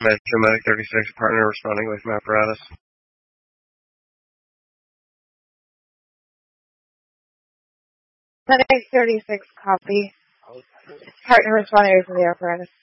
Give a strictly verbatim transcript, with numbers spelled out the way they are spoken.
Metro Medic thirty-six, partner responding with my apparatus. Medic thirty-six, copy. Partner responding with the apparatus.